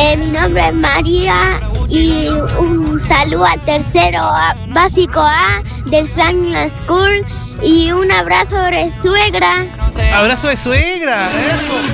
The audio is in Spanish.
Mi nombre es María y un saludo al básico A del Sunlight School y un abrazo de suegra. Abrazo de suegra, eso.